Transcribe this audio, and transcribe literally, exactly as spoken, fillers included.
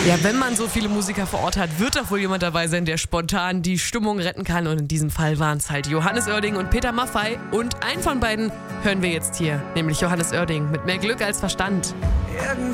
Ja, wenn man so viele Musiker vor Ort hat, wird doch wohl jemand dabei sein, der spontan die Stimmung retten kann. Und in diesem Fall waren es halt Johannes Oerding und Peter Maffay. Und einen von beiden hören wir jetzt hier, nämlich Johannes Oerding mit Mehr Glück als Verstand. Irgendwo